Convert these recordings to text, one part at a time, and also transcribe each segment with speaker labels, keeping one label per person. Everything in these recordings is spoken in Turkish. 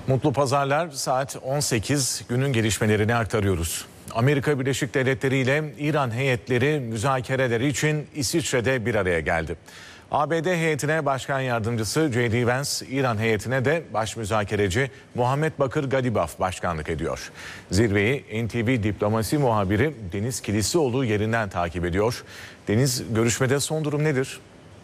Speaker 1: Mutlu pazarlar, saat 18, günün gelişmelerini aktarıyoruz. Amerika Birleşik Devletleri ile İran heyetleri müzakereleri için İsviçre'de bir araya geldi. ABD heyetine Başkan Yardımcısı J.D. Vance, İran heyetine de baş müzakereci Muhammed Bakır Galibaf başkanlık ediyor. Zirveyi NTV diplomasi muhabiri Deniz Kilislioğlu yerinden takip ediyor. Deniz, görüşmede son durum nedir?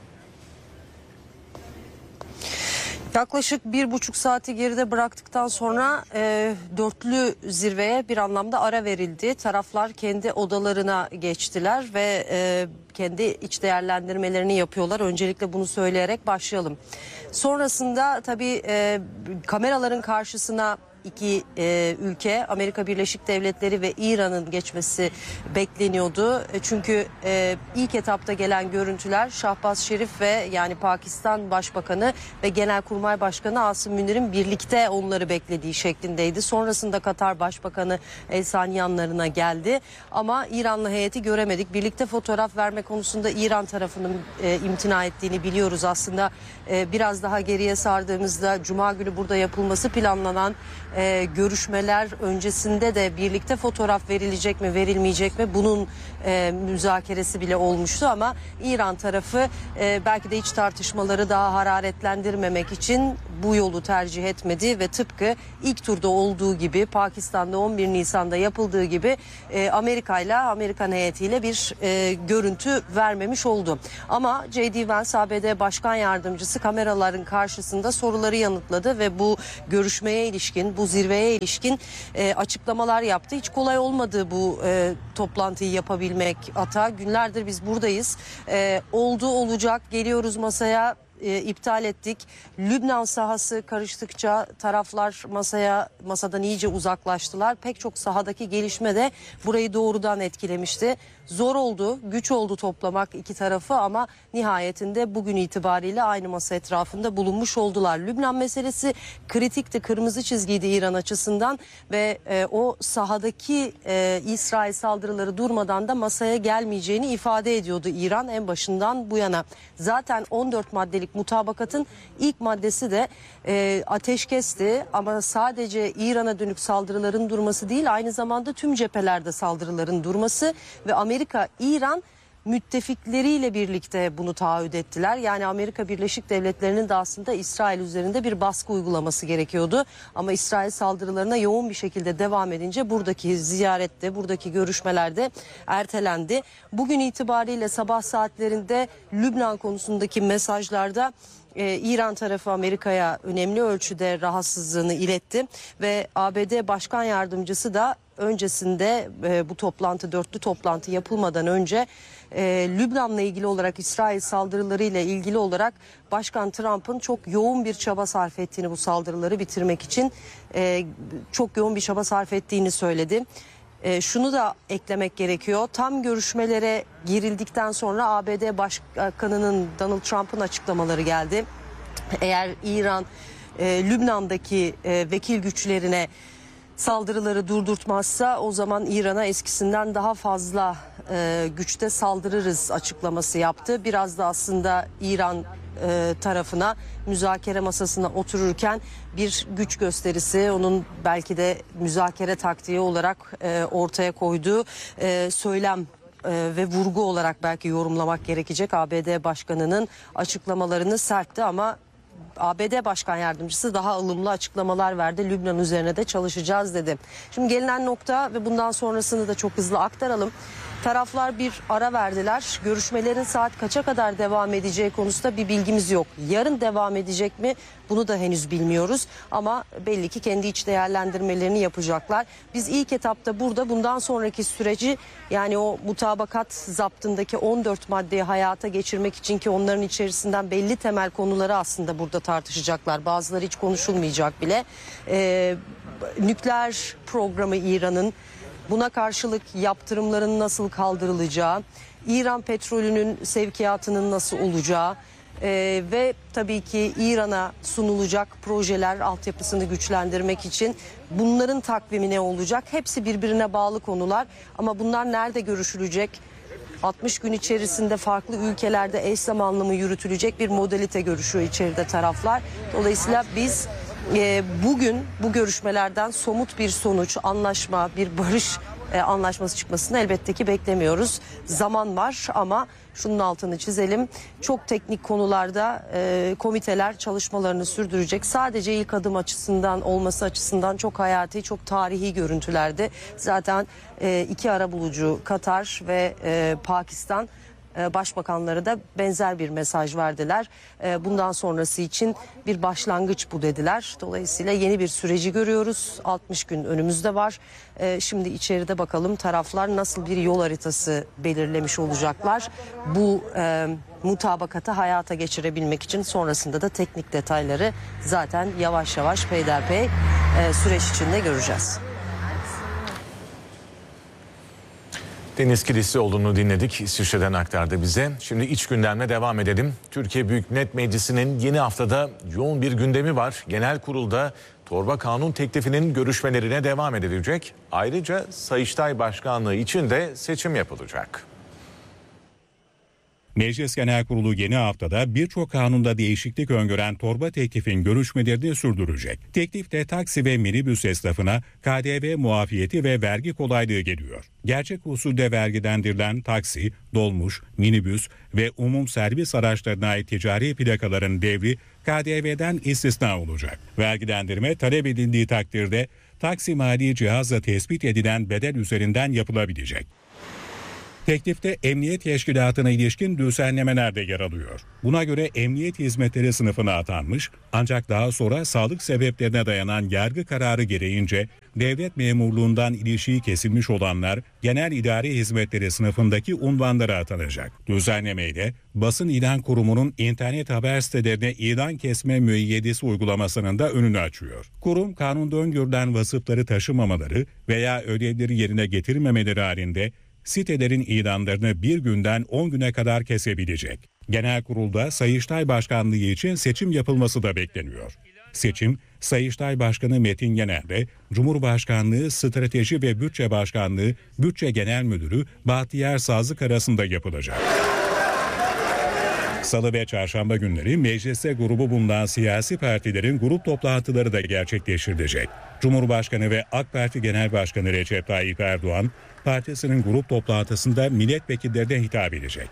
Speaker 2: Yaklaşık 1,5 saati geride bıraktıktan sonra dörtlü zirveye bir anlamda ara verildi. Taraflar kendi odalarına geçtiler ve kendi iç değerlendirmelerini yapıyorlar. Öncelikle bunu söyleyerek başlayalım. Sonrasında tabii kameraların karşısına İki ülke, Amerika Birleşik Devletleri ve İran'ın geçmesi bekleniyordu. Çünkü ilk etapta gelen görüntüler Şahbaz Şerif ve yani Pakistan Başbakanı ve Genelkurmay Başkanı Asım Münir'in birlikte onları beklediği şeklindeydi. Sonrasında Katar Başbakanı El Sani yanlarına geldi. Ama İranlı heyeti göremedik. Birlikte fotoğraf verme konusunda İran tarafının imtina ettiğini biliyoruz. Aslında biraz daha geriye sardığımızda Cuma günü burada yapılması planlanan görüşmeler öncesinde de birlikte fotoğraf verilecek mi verilmeyecek mi bunun müzakeresi bile olmuştu ama İran tarafı belki de iç tartışmaları daha hararetlendirmemek için bu yolu tercih etmedi ve tıpkı ilk turda olduğu gibi Pakistan'da 11 Nisan'da yapıldığı gibi Amerikan heyetiyle bir görüntü vermemiş oldu. Ama J.D. Vance ABD Başkan Yardımcısı kameraların karşısında soruları yanıtladı ve bu görüşmeye ilişkin, bu zirveye ilişkin açıklamalar yaptı. Hiç kolay olmadı bu toplantıyı yapabilmek. Hatta günlerdir biz buradayız. Oldu olacak, geliyoruz masaya. İptal ettik. Lübnan sahası karıştıkça taraflar masadan iyice uzaklaştılar. Pek çok sahadaki gelişme de burayı doğrudan etkilemişti. Zor oldu, güç oldu toplamak iki tarafı ama nihayetinde bugün itibariyle aynı masa etrafında bulunmuş oldular. Lübnan meselesi kritikti, kırmızı çizgiydi İran açısından ve o sahadaki İsrail saldırıları durmadan da masaya gelmeyeceğini ifade ediyordu İran en başından bu yana. Zaten 14 maddelik mutabakatın ilk maddesi de ateşkesti ama sadece İran'a dönük saldırıların durması değil, aynı zamanda tüm cephelerde saldırıların durması ve Amerika, İran müttefikleriyle birlikte bunu taahhüt ettiler. Yani Amerika Birleşik Devletleri'nin de aslında İsrail üzerinde bir baskı uygulaması gerekiyordu. Ama İsrail saldırılarına yoğun bir şekilde devam edince buradaki ziyarette, buradaki görüşmelerde ertelendi. Bugün itibariyle sabah saatlerinde Lübnan konusundaki mesajlarda İran tarafı Amerika'ya önemli ölçüde rahatsızlığını iletti ve ABD Başkan Yardımcısı da öncesinde bu dörtlü toplantı yapılmadan önce Lübnan'la ilgili olarak İsrail saldırılarıyla ilgili olarak Başkan Trump'ın çok yoğun bir çaba sarf ettiğini bu saldırıları bitirmek için çok yoğun bir çaba sarf ettiğini söyledi. Şunu da eklemek gerekiyor. Tam görüşmelere girildikten sonra ABD Başkanı'nın Donald Trump'ın açıklamaları geldi. Eğer İran Lübnan'daki vekil güçlerine saldırıları durdurtmazsa o zaman İran'a eskisinden daha fazla güçte saldırırız açıklaması yaptı. Biraz da aslında İran tarafına müzakere masasına otururken bir güç gösterisi, onun belki de müzakere taktiği olarak ortaya koyduğu söylem ve vurgu olarak belki yorumlamak gerekecek. ABD Başkanı'nın açıklamalarını sertti ama ABD Başkan Yardımcısı daha ılımlı açıklamalar verdi. Lübnan üzerine de çalışacağız dedi. Şimdi gelinen nokta ve bundan sonrasını da çok hızlı aktaralım. Taraflar bir ara verdiler. Görüşmelerin saat kaça kadar devam edeceği konusunda bir bilgimiz yok. Yarın devam edecek mi? Bunu da henüz bilmiyoruz. Ama belli ki kendi iç değerlendirmelerini yapacaklar. Biz ilk etapta burada bundan sonraki süreci, yani o mutabakat zaptındaki 14 maddeyi hayata geçirmek için, ki onların içerisinden belli temel konuları aslında burada tartışacaklar. Bazıları hiç konuşulmayacak bile. Nükleer programı İran'ın, buna karşılık yaptırımların nasıl kaldırılacağı, İran petrolünün sevkiyatının nasıl olacağı ve tabii ki İran'a sunulacak projeler, altyapısını güçlendirmek için bunların takvimi ne olacak? Hepsi birbirine bağlı konular ama bunlar nerede görüşülecek? 60 gün içerisinde farklı ülkelerde eş zamanlı mı yürütülecek bir modalite görüşüyor içeride taraflar. Dolayısıyla biz Bugün bu görüşmelerden somut bir sonuç, anlaşma, bir barış anlaşması çıkmasını elbette ki beklemiyoruz. Zaman var ama şunun altını çizelim. Çok teknik konularda komiteler çalışmalarını sürdürecek. Sadece ilk adım açısından olması açısından çok hayati, çok tarihi görüntülerde. Zaten iki arabulucu Katar ve Pakistan başbakanları da benzer bir mesaj verdiler. Bundan sonrası için bir başlangıç bu dediler. Dolayısıyla yeni bir süreci görüyoruz. 60 gün önümüzde var. Şimdi içeride bakalım taraflar nasıl bir yol haritası belirlemiş olacaklar. Bu mutabakatı hayata geçirebilmek için sonrasında da teknik detayları zaten yavaş yavaş peyderpey süreç içinde göreceğiz.
Speaker 1: Deniz Kilislioğlu'nu dinledik. İsviçre'den aktardı bize. Şimdi iç gündemle devam edelim. Türkiye Büyük Millet Meclisi'nin yeni haftada yoğun bir gündemi var. Genel kurulda torba kanun teklifinin görüşmelerine devam edilecek. Ayrıca Sayıştay Başkanlığı için de seçim yapılacak.
Speaker 3: Meclis Genel Kurulu yeni haftada birçok kanunda değişiklik öngören torba teklifin görüşmelerini sürdürecek. Teklifte taksi ve minibüs esnafına KDV muafiyeti ve vergi kolaylığı geliyor. Gerçek usulde vergilendirilen taksi, dolmuş, minibüs ve umum servis araçlarına ait ticari plakaların devri KDV'den istisna olacak. Vergilendirme talep edildiği takdirde taksi mali cihazla tespit edilen bedel üzerinden yapılabilecek. Teklifte emniyet teşkilatına ilişkin düzenlemeler de yer alıyor. Buna göre emniyet hizmetleri sınıfına atanmış ancak daha sonra sağlık sebeplerine dayanan yargı kararı gereğince devlet memurluğundan ilişiği kesilmiş olanlar genel idari hizmetleri sınıfındaki unvanlara atanacak. Düzenlemeyle basın ilan kurumunun internet haber sitelerine ilan kesme müeyyidesi uygulamasının da önünü açıyor. Kurum kanunda öngörülen vasıfları taşımamaları veya ödevleri yerine getirmemeleri halinde sitelerin ilanlarını bir günden 10 güne kadar kesebilecek. Genel kurulda Sayıştay Başkanlığı için seçim yapılması da bekleniyor. Seçim, Sayıştay Başkanı Metin Yener'le Cumhurbaşkanlığı Strateji ve Bütçe Başkanlığı Bütçe Genel Müdürü Bahtiyar Sazlık arasında yapılacak. Salı ve çarşamba günleri mecliste grubu bulunan siyasi partilerin grup toplantıları da gerçekleştirilecek. Cumhurbaşkanı ve AK Parti Genel Başkanı Recep Tayyip Erdoğan, partisinin grup toplantısında milletvekillerine hitap edecek.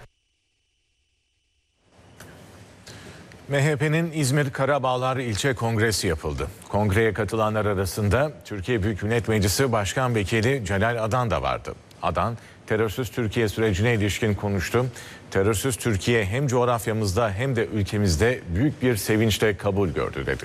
Speaker 1: MHP'nin İzmir Karabağlar İlçe Kongresi yapıldı. Kongreye katılanlar arasında Türkiye Büyük Millet Meclisi Başkan Vekili Celal Adan da vardı. Adan, terörsüz Türkiye sürecine ilişkin konuştu. Terörsüz Türkiye hem coğrafyamızda hem de ülkemizde büyük bir sevinçle kabul gördü dedi.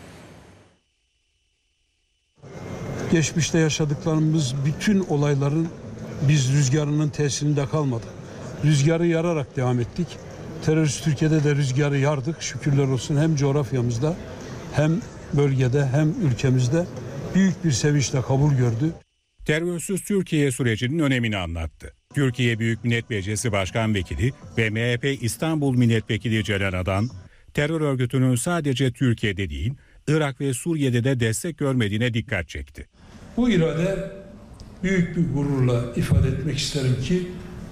Speaker 4: Geçmişte yaşadıklarımız bütün olayların biz rüzgarının tesirinde kalmadık. Rüzgarı yararak devam ettik. Terörist Türkiye'de de rüzgarı yardık. Şükürler olsun hem coğrafyamızda hem bölgede hem ülkemizde büyük bir sevinçle kabul gördü.
Speaker 3: Terörsüz Türkiye sürecinin önemini anlattı. Türkiye Büyük Millet Meclisi Başkan Vekili ve MHP İstanbul Milletvekili Celal Adan, terör örgütünün sadece Türkiye'de değil, Irak ve Suriye'de de destek görmediğine dikkat çekti.
Speaker 4: Bu irade büyük bir gururla ifade etmek isterim ki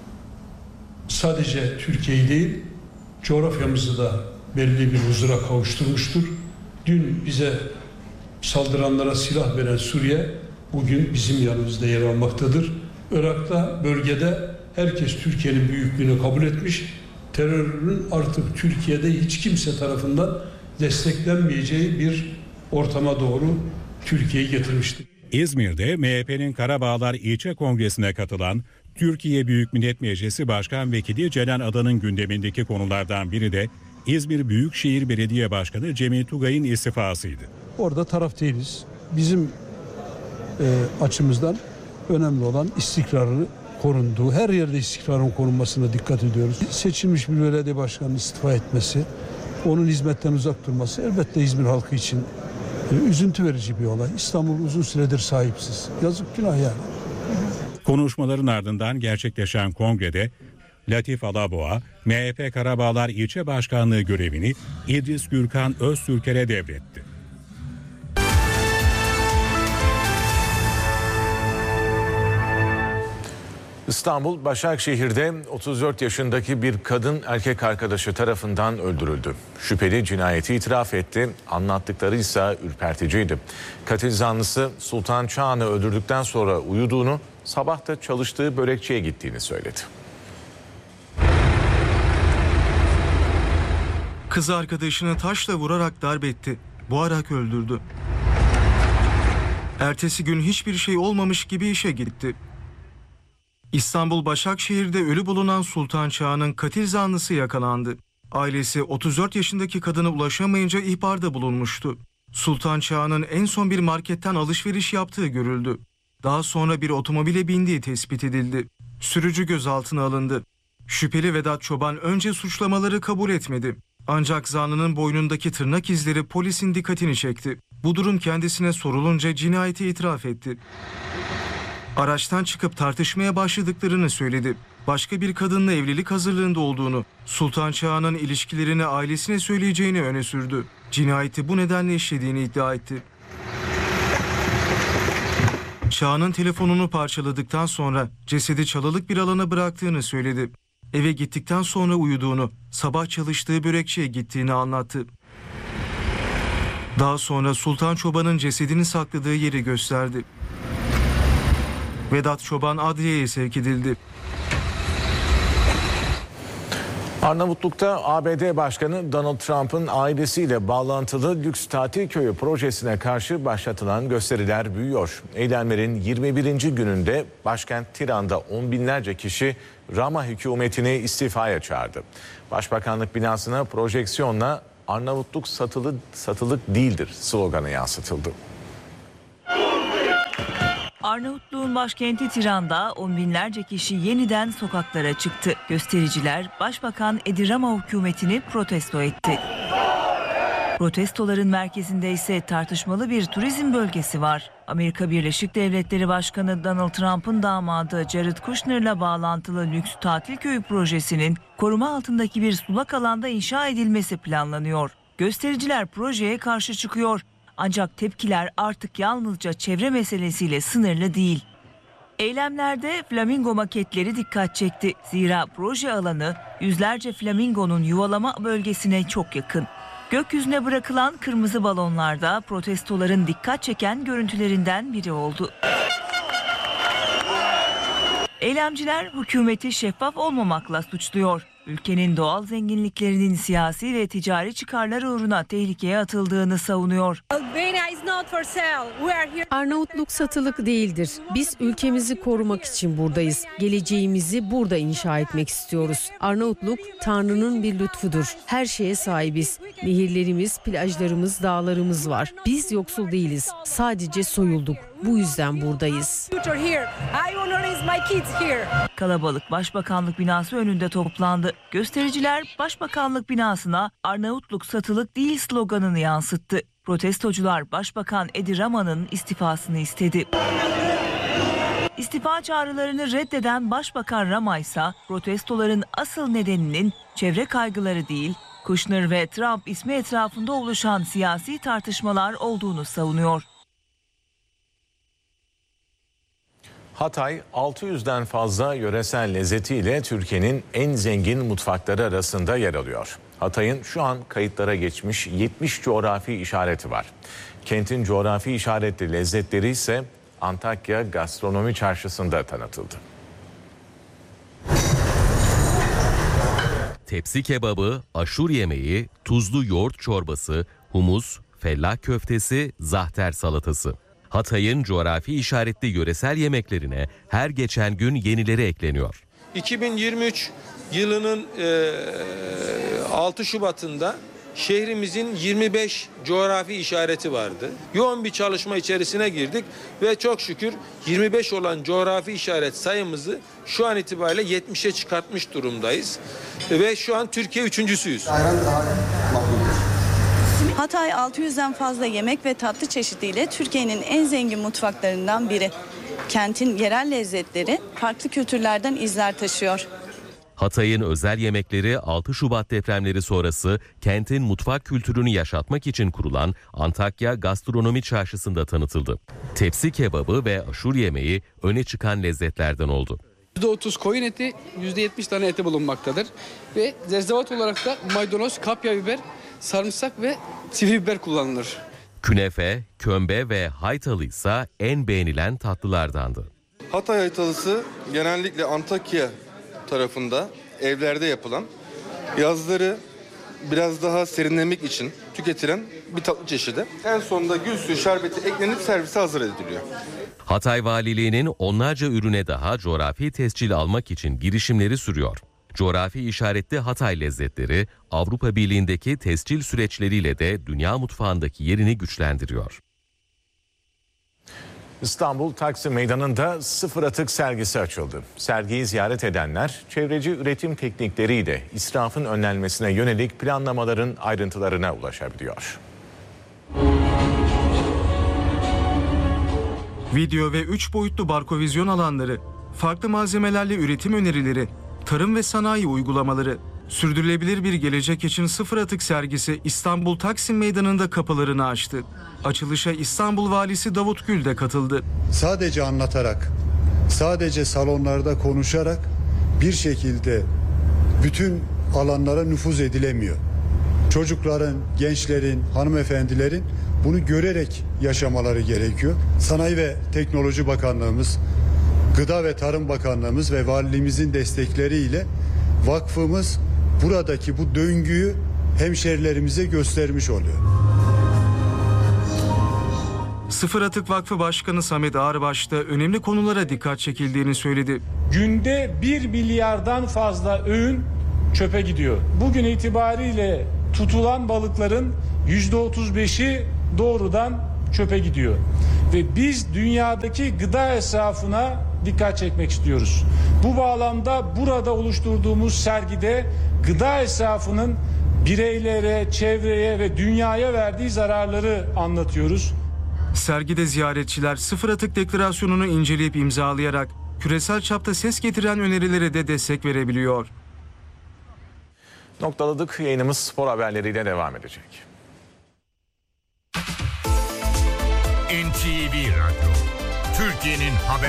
Speaker 4: sadece Türkiye'yi değil coğrafyamızı da belli bir huzura kavuşturmuştur. Dün bize saldıranlara silah veren Suriye bugün bizim yanımızda yer almaktadır. Irak'ta bölgede herkes Türkiye'nin büyüklüğünü kabul etmiş. Terörün artık Türkiye'de hiç kimse tarafından desteklenmeyeceği bir ortama doğru Türkiye'yi getirmiştir.
Speaker 3: İzmir'de MHP'nin Karabağlar İlçe Kongresi'ne katılan Türkiye Büyük Millet Meclisi Başkan Vekili Celal Adan'ın gündemindeki konulardan biri de İzmir Büyükşehir Belediye Başkanı Cemil Tugay'ın istifasıydı.
Speaker 4: Orada taraf değiliz. Bizim açımızdan önemli olan istikrarı korunduğu, her yerde istikrarın korunmasına dikkat ediyoruz. Seçilmiş bir belediye başkanının istifa etmesi, onun hizmetten uzak durması elbette İzmir halkı için üzüntü verici bir olay. İstanbul uzun süredir sahipsiz. Yazık, günah yani.
Speaker 3: Konuşmaların ardından gerçekleşen kongrede Latif Alaboğa, MHP Karabağlar İlçe Başkanlığı görevini İdris Gürkan Öztürker'e devretti.
Speaker 1: İstanbul Başakşehir'de 34 yaşındaki bir kadın erkek arkadaşı tarafından öldürüldü. Şüpheli cinayeti itiraf etti. Anlattıkları ise ürperticiydi. Katil zanlısı Sultan Çağan'ı öldürdükten sonra uyuduğunu, sabah da çalıştığı börekçiye gittiğini söyledi.
Speaker 5: Kız arkadaşını taşla vurarak darp etti. Boğarak öldürdü. Ertesi gün hiçbir şey olmamış gibi işe gitti. İstanbul Başakşehir'de ölü bulunan Sultan Çağan'ın katil zanlısı yakalandı. Ailesi 34 yaşındaki kadına ulaşamayınca ihbarda bulunmuştu. Sultan Çağan'ın en son bir marketten alışveriş yaptığı görüldü. Daha sonra bir otomobile bindiği tespit edildi. Sürücü gözaltına alındı. Şüpheli Vedat Çoban önce suçlamaları kabul etmedi. Ancak zanlının boynundaki tırnak izleri polisin dikkatini çekti. Bu durum kendisine sorulunca cinayeti itiraf etti. Araçtan çıkıp tartışmaya başladıklarını söyledi. Başka bir kadınla evlilik hazırlığında olduğunu, Sultan Çağan'ın ilişkilerini ailesine söyleyeceğini öne sürdü. Cinayeti bu nedenle işlediğini iddia etti. Çağan'ın telefonunu parçaladıktan sonra cesedi çalılık bir alana bıraktığını söyledi. Eve gittikten sonra uyuduğunu, sabah çalıştığı börekçiye gittiğini anlattı. Daha sonra Sultan Çoban'ın cesedini sakladığı yeri gösterdi. Vedat Çoban adliyeye sevk edildi.
Speaker 1: Arnavutluk'ta ABD Başkanı Donald Trump'ın ailesiyle bağlantılı lüks tatil köyü projesine karşı başlatılan gösteriler büyüyor. Eylemlerin 21. gününde başkent Tiran'da on binlerce kişi Rama hükümetini istifaya çağırdı. Başbakanlık binasına projeksiyonla "Arnavutluk satılık değildir" sloganı yansıtıldı.
Speaker 6: Arnavutluğun başkenti Tiran'da on binlerce kişi yeniden sokaklara çıktı. Göstericiler Başbakan Edi Rama hükümetini protesto etti. Protestoların merkezinde ise tartışmalı bir turizm bölgesi var. Amerika Birleşik Devletleri Başkanı Donald Trump'ın damadı Jared Kushner'la bağlantılı lüks tatil köyü projesinin koruma altındaki bir sulak alanda inşa edilmesi planlanıyor. Göstericiler projeye karşı çıkıyor. Ancak tepkiler artık yalnızca çevre meselesiyle sınırlı değil. Eylemlerde flamingo maketleri dikkat çekti. Zira proje alanı yüzlerce flamingonun yuvalama bölgesine çok yakın. Gökyüzüne bırakılan kırmızı balonlarda protestoların dikkat çeken görüntülerinden biri oldu. Eylemciler hükümeti şeffaf olmamakla suçluyor. Ülkenin doğal zenginliklerinin siyasi ve ticari çıkarlar uğruna tehlikeye atıldığını savunuyor.
Speaker 7: Arnavutluk satılık değildir. Biz ülkemizi korumak için buradayız. Geleceğimizi burada inşa etmek istiyoruz. Arnavutluk Tanrı'nın bir lütfudur. Her şeye sahibiz. Nehirlerimiz, plajlarımız, dağlarımız var. Biz yoksul değiliz. Sadece soyulduk. Bu yüzden buradayız.
Speaker 6: Kalabalık Başbakanlık binası önünde toplandı. Göstericiler Başbakanlık binasına "Arnavutluk satılık değil" sloganını yansıttı. Protestocular Başbakan Edi Rama'nın istifasını istedi. İstifa çağrılarını reddeden Başbakan Rama ise protestoların asıl nedeninin çevre kaygıları değil, Kushner ve Trump ismi etrafında oluşan siyasi tartışmalar olduğunu savunuyor.
Speaker 1: Hatay 600'den fazla yöresel lezzetiyle Türkiye'nin en zengin mutfakları arasında yer alıyor. Hatay'ın şu an kayıtlara geçmiş 70 coğrafi işareti var. Kentin coğrafi işaretli lezzetleri ise Antakya Gastronomi Çarşısı'nda tanıtıldı.
Speaker 8: Tepsi kebabı, aşur yemeği, tuzlu yoğurt çorbası, humus, fellah köftesi, zahter salatası. Hatay'ın coğrafi işaretli yöresel yemeklerine her geçen gün yenileri ekleniyor.
Speaker 9: 2023 yılının 6 Şubat'ında şehrimizin 25 coğrafi işareti vardı. Yoğun bir çalışma içerisine girdik ve çok şükür 25 olan coğrafi işaret sayımızı şu an itibariyle 70'e çıkartmış durumdayız. Ve şu an Türkiye üçüncüsüyüz.
Speaker 10: Hatay 600'den fazla yemek ve tatlı çeşidiyle Türkiye'nin en zengin mutfaklarından biri. Kentin yerel lezzetleri farklı kültürlerden izler taşıyor.
Speaker 8: Hatay'ın özel yemekleri 6 Şubat depremleri sonrası kentin mutfak kültürünü yaşatmak için kurulan Antakya Gastronomi Çarşısı'nda tanıtıldı. Tepsi kebabı ve aşur yemeği öne çıkan lezzetlerden oldu.
Speaker 11: %30 koyun eti, %70 tane eti bulunmaktadır. Ve zerzevat olarak da maydanoz, kapya biber, sarımsak ve sivri biber kullanılır.
Speaker 8: Künefe, kömbe ve haytalı ise en beğenilen tatlılardandı.
Speaker 12: Hatay haytalısı genellikle Antakya tarafında evlerde yapılan, yazları biraz daha serinlemek için tüketilen bir tatlı çeşidi. En sonunda gül suyu şerbeti eklenip servise hazır ediliyor.
Speaker 8: Hatay Valiliği'nin onlarca ürüne daha coğrafi tescil almak için girişimleri sürüyor. Coğrafi işaretli Hatay lezzetleri Avrupa Birliği'ndeki tescil süreçleriyle de dünya mutfağındaki yerini güçlendiriyor.
Speaker 1: İstanbul Taksim Meydanı'nda sıfır atık sergisi açıldı. Sergiyi ziyaret edenler çevreci üretim teknikleriyle israfın önlenmesine yönelik planlamaların ayrıntılarına ulaşabiliyor.
Speaker 5: Video ve 3 boyutlu barkovizyon alanları, farklı malzemelerle üretim önerileri, tarım ve sanayi uygulamaları, sürdürülebilir bir gelecek için sıfır atık sergisi İstanbul Taksim Meydanı'nda kapılarını açtı. Açılışa İstanbul Valisi Davut Gül de katıldı.
Speaker 13: Sadece anlatarak, sadece salonlarda konuşarak bir şekilde bütün alanlara nüfuz edilemiyor. Çocukların, gençlerin, hanımefendilerin bunu görerek yaşamaları gerekiyor. Sanayi ve Teknoloji Bakanlığımız, Gıda ve Tarım Bakanlığımız ve valiliğimizin destekleriyle vakfımız buradaki bu döngüyü hemşerilerimize göstermiş oluyor.
Speaker 5: Sıfır Atık Vakfı Başkanı Samet Ağırbaş da önemli konulara dikkat çekildiğini söyledi.
Speaker 14: Günde 1 milyardan fazla öğün çöpe gidiyor. Bugün itibariyle tutulan balıkların %35'i doğrudan çöpe gidiyor. Ve biz dünyadaki gıda esrafına dikkat çekmek istiyoruz. Bu bağlamda burada oluşturduğumuz sergide gıda esrafının bireylere, çevreye ve dünyaya verdiği zararları anlatıyoruz.
Speaker 5: Sergide ziyaretçiler sıfır atık deklarasyonunu inceleyip imzalayarak küresel çapta ses getiren önerilere de destek verebiliyor.
Speaker 1: Noktaladık. Yayınımız spor haberleriyle devam edecek.
Speaker 15: NTV Radyo, Türkiye'nin haber